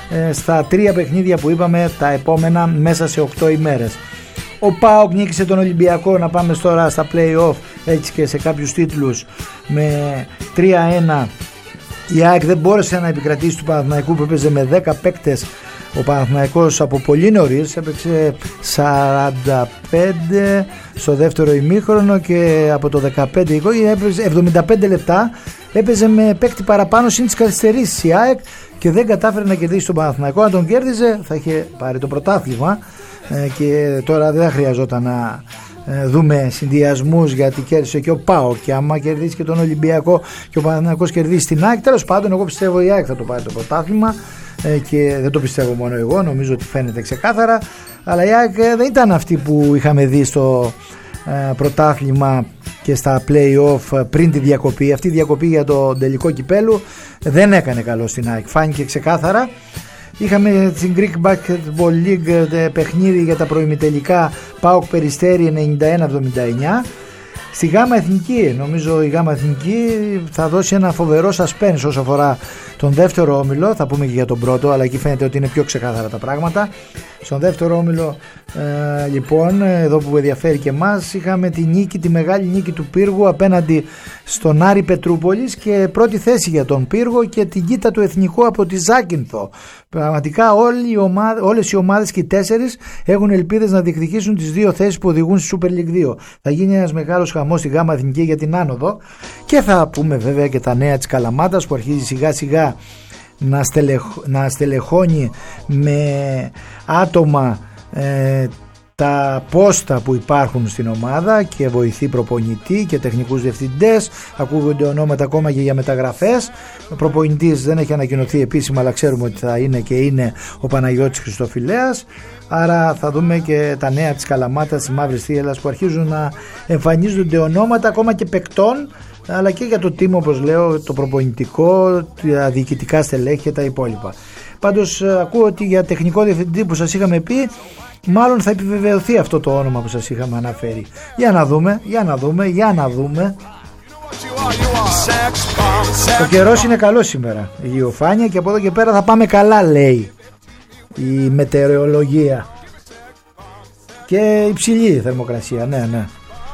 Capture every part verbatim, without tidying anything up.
ε, στα τρία παιχνίδια που είπαμε τα επόμενα μέσα σε οκτώ ημέρες. Ο ΠΑΟΚ νίκησε τον Ολυμπιακό, να πάμε τώρα στα play-off έτσι και σε κάποιους τίτλους, με τρία ένα. Η ΑΕΚ δεν μπόρεσε να επικρατήσει του Παναθηναϊκού που έπαιζε με δέκα παίκτες. Ο Παναθηναϊκός από πολύ νωρίς έπαιξε σαράντα πέντε στο δεύτερο ημίχρονο και από το δεκαπέντε έπαιζε εβδομήντα πέντε λεπτά, έπαιζε με παίκτη παραπάνω συν τις καθυστερήσεις η ΑΕΚ και δεν κατάφερε να κερδίσει τον Παναθηναϊκό. Αν τον κέρδιζε θα είχε πάρει το πρωτάθλημα και τώρα δεν θα χρειαζόταν να δούμε συνδυασμούς, γιατί κέρδισε και ο ΠΑΟΚ και άμα κερδίσει και τον Ολυμπιακό και ο Παναθηναϊκός κερδίσει την ΑΕΚ, τέλος πάντων εγώ πιστεύω η ΑΕΚ θα το πάρει το πρωτάθλημα και δεν το πιστεύω μόνο εγώ, νομίζω ότι φαίνεται ξεκάθαρα, αλλά η ΑΕΚ δεν ήταν αυτή που είχαμε δει στο πρωτάθλημα και στα play-off πριν τη διακοπή. Αυτή η διακοπή για το τελικό κυπέλου δεν έκανε καλό στην ΑΕΚ, φάνηκε ξεκάθαρα. Είχαμε στην Greek Basketball League παιχνίδι για τα προημιτελικά, ΠΑΟΚ Περιστέρι ενενήντα ένα εβδομήντα εννιά. Στη Γάμα Εθνική, νομίζω η Γάμα Εθνική θα δώσει ένα φοβερό suspense όσο αφορά τον δεύτερο όμιλο, θα πούμε και για τον πρώτο, αλλά εκεί φαίνεται ότι είναι πιο ξεκάθαρα τα πράγματα. Στον δεύτερο όμιλο ε, λοιπόν, εδώ που ενδιαφέρει και εμάς, είχαμε τη νίκη, τη μεγάλη νίκη του Πύργου απέναντι στον Άρη Πετρούπολης και πρώτη θέση για τον Πύργο και την κοίτα του Εθνικού από τη Ζάκυνθο. Πραγματικά όλοι οι ομάδες, όλες οι ομάδες και οι τέσσερις έχουν ελπίδες να διεκδικήσουν τις δύο θέσεις που οδηγούν στη Super League δύο. Θα γίνει ένας μεγάλος χαμός στη Γάμα Εθνική για την άνοδο και θα πούμε βέβαια και τα νέα της Καλαμάτας που αρχίζει σιγά σιγά να, στελεχ, να στελεχώνει με άτομα ε, τα πόστα που υπάρχουν στην ομάδα και βοηθή προπονητή και τεχνικούς διευθυντές. Ακούγονται ονόματα ακόμα και για μεταγραφές. Ο προπονητής δεν έχει ανακοινωθεί επίσημα, αλλά ξέρουμε ότι θα είναι και είναι ο Παναγιώτης Χριστοφιλέας. Άρα θα δούμε και τα νέα της Καλαμάτας, της Μαύρης Θύελλας, που αρχίζουν να εμφανίζονται ονόματα ακόμα και παικτών, αλλά και για το team, όπως λέω, το προπονητικό, τα διοικητικά στελέχη και τα υπόλοιπα. Πάντως ακούω ότι για τεχνικό διευθυντή που σας είχαμε πει, μάλλον θα επιβεβαιωθεί αυτό το όνομα που σας είχαμε αναφέρει. Για να δούμε, για να δούμε, για να δούμε. Ο καιρός είναι καλός σήμερα, η ηλιοφάνεια, και από εδώ και πέρα θα πάμε καλά, λέει η μετεωρολογία. Και υψηλή θερμοκρασία, ναι, ναι.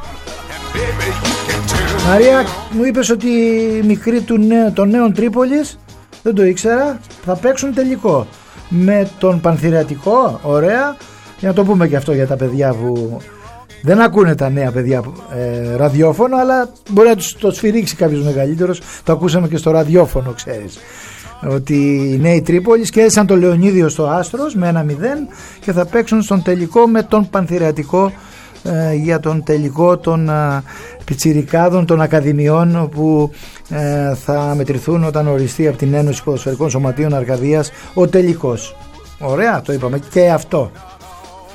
Μαρία, μου είπες ότι οι μικροί του νέου, των νέων Τρίπολης, δεν το ήξερα, θα παίξουν τελικό με τον Πανθηρεατικό. Ωραία, για να το πούμε και αυτό για τα παιδιά που δεν ακούνε τα νέα παιδιά ε, ραδιόφωνο, αλλά μπορεί να τους το σφυρίξει κάποιος μεγαλύτερος. Το ακούσαμε και στο ραδιόφωνο, ξέρεις, ότι οι νέοι Τρίπολης κέρδισαν το Λεωνίδιο στο Άστρος με ένα μηδέν και θα παίξουν στον τελικό με τον Πανθηρεατικό ε, για τον τελικό των ε, πιτσιρικάδων των Ακαδημιών, που ε, θα μετρηθούν όταν οριστεί από την Ένωση Ποδοσφαιρικών Σωματείων Αρκαδίας ο τελικός. Ωραία, το είπαμε και αυτό.